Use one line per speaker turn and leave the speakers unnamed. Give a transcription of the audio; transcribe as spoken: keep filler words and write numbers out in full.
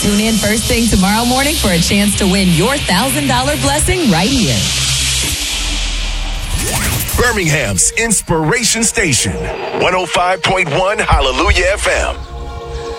Tune in first thing tomorrow morning for a chance to win your one thousand dollars blessing right here.
Birmingham's Inspiration Station, one oh five point one Hallelujah F M.